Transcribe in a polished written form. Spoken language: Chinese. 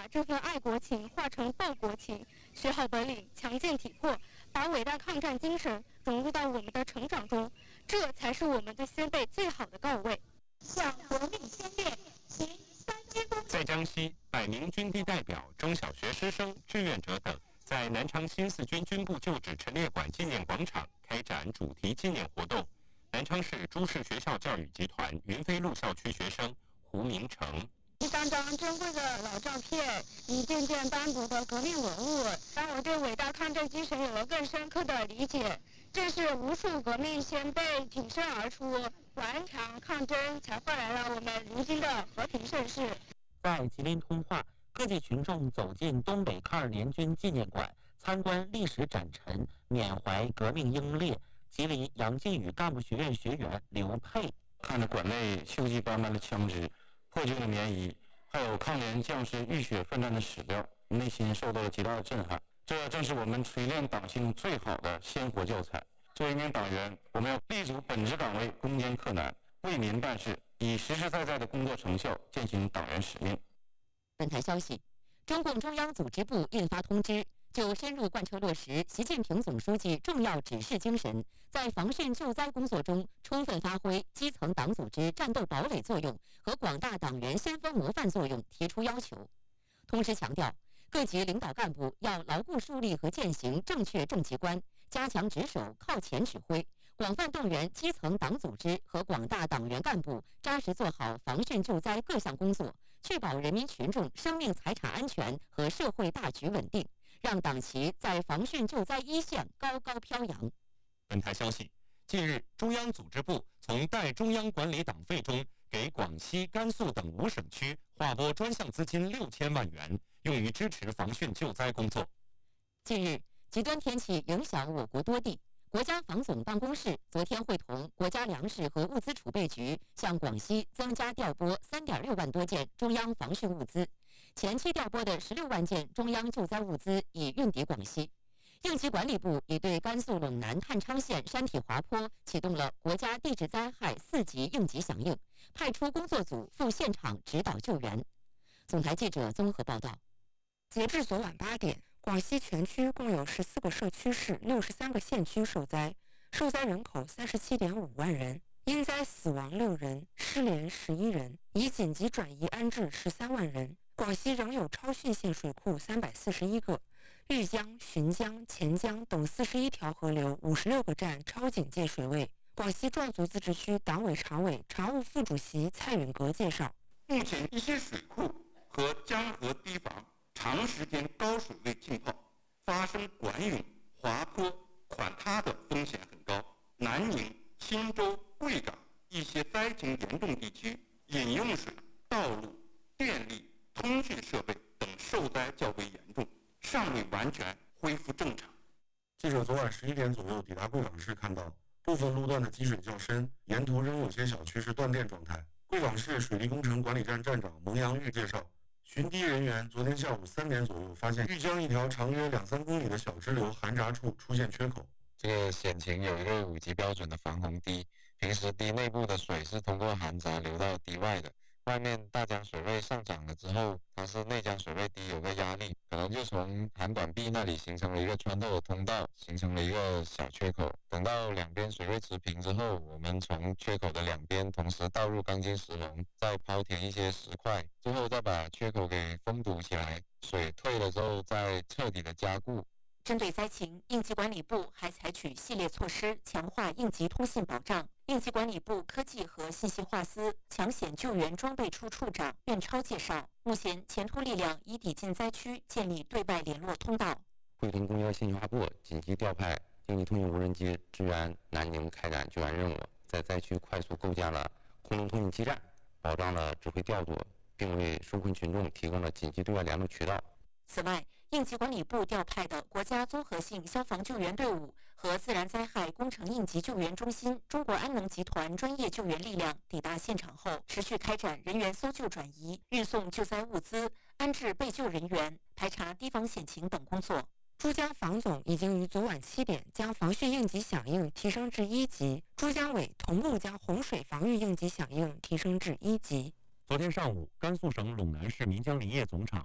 这份爱国情化成报国情，学好本领，强健体魄，把伟大抗战精神融入到我们的成长中，这才是我们对先辈最好的告慰。向革命先烈行三鞠躬。 在江西，100名军地代表、中小学师生、志愿者等，在南昌新四军军部旧址陈列馆纪念广场开展主题纪念活动。南昌市朱氏学校教育集团云飞路校区学生胡明成。 一张张珍贵的老照片，一件件斑驳的革命文物，让我对伟大抗战精神有了更深刻的理解。正是无数革命先辈挺身而出，顽强抗争，才换来了我们如今的和平盛世。 在吉林通化，各界群众走进东北抗日联军纪念馆，参观历史展陈，缅怀革命英烈。吉林杨靖宇干部学院学员刘佩看着馆内锈迹斑斑的枪支、破旧的棉衣，还有抗联将士浴血奋战的史料，内心受到了极大的震撼。这正是我们锤炼党性最好的鲜活教材。作为一名党员，我们要立足本职岗位，攻坚克难，为民办事，以实实在在的工作成效践行党员使命。 本台消息，中共中央组织部印发通知，就深入贯彻落实习近平总书记重要指示精神，在防汛救灾工作中充分发挥基层党组织战斗堡垒作用和广大党员先锋模范作用提出要求。通知强调，各级领导干部要牢固树立和践行正确政绩观，加强值守靠前指挥，广泛动员基层党组织和广大党员干部扎实做好防汛救灾各项工作，确保人民群众生命财产安全和社会大局稳定，让党旗在防汛救灾一线高高飘扬。 本台消息，近日，中央组织部从代中央管理党费中给广西、甘肃等5省区划拨专项资金6000万元，用于支持防汛救灾工作。 近日，极端天气影响我国多地，国家防总办公室昨天会同国家粮食和物资储备局向广西增加调拨3.6万多件中央防汛物资，前期调拨的16万件中央救灾物资已运抵广西。应急管理部已对甘肃陇南汉昌县山体滑坡启动了国家地质灾害4级应急响应，派出工作组赴现场指导救援。总台记者综合报道。 截至昨晚8点，广西全区共有14个社区市、63个县区受灾，受灾人口37.5万人，因灾死亡6人，失联11人，已紧急转移安置13万人。广西仍有超汛限水库341个，玉江、浔江、钱江等41条河流56个站超警戒水位。广西壮族自治区党委常委、常务副主席蔡允格介绍， 目前一些水库和江河堤防长时间高水位浸泡，发生管涌、滑坡、垮塌的风险很高。南宁、忻州、贵港一些灾情严重地区，饮用水、道路、电力、通讯设备等受灾较为严重，尚未完全恢复正常。 记者昨晚11点左右抵达贵港市，看到部分路段的积水较深，沿途仍有些小区是断电状态。贵港市水利工程管理站站长蒙阳玉介绍，巡堤人员昨天下午3点左右发现玉江一条长约2-3公里的小支流涵闸处出现缺口。 这个险情有一个5级标准的防洪堤，平时堤内部的水是通过涵闸流到堤外的。外面大江水位上涨了之后，它是内江水位低，有个压力，可能就从涵管壁那里形成了一个穿透的通道，形成了一个小缺口。等到两边水位持平之后，我们从缺口的两边同时倒入钢筋石笼，再抛填一些石块，最后再把缺口给封堵起来，水退了之后再彻底的加固。 针对灾情，应急管理部还采取系列措施，强化应急通信保障。应急管理部科技和信息化司抢险救援装备处处长苑超介绍，目前前突力量已抵近灾区，建立对外联络通道。 会同公交信息化部紧急调派应急通讯无人机支援南宁开展救援任务，在灾区快速构建了空中通信基站，保障了指挥调度，并为受困群众提供了紧急对外联络渠道。 此外，应急管理部调派的国家综合性消防救援队伍和自然灾害工程应急救援中心中国安能集团专业救援力量抵达现场后，持续开展人员搜救转移、运送救灾物资、安置被救人员、排查堤防险情等工作。 珠江防总已经于昨晚7点将防汛应急响应提升至1级，珠江委同步将洪水防御应急响应提升至1级。 昨天上午，甘肃省陇南市岷江林业总厂